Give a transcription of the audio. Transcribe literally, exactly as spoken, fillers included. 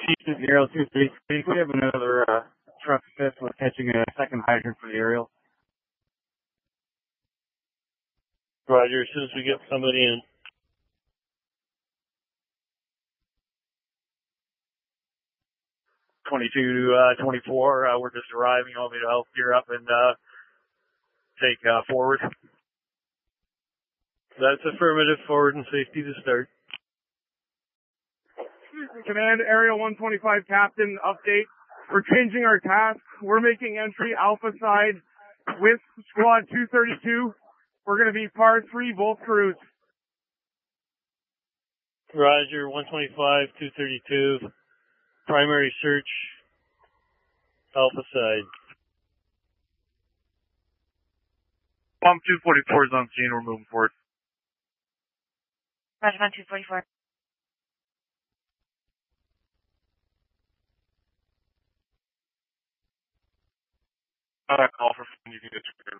Houston, Aerial two three three. We have another uh, truck assist with catching a second hydrant for the aerial. Roger, as soon as we get somebody in. twenty-two, uh, twenty-four, uh, we're just arriving. You want me to help gear up and uh, take uh, forward? That's affirmative, forward and safety to start. Command, Aerial one twenty-five Captain, update. We're changing our task. We're making entry Alpha side with Squad two thirty-two. We're going to be par three, both crews. Roger, one twenty-five, two thirty-two. Primary search, Alpha side. Bomb two forty-four is on scene. We're moving forward. Roger, one two forty-four. Uh, call for you can get your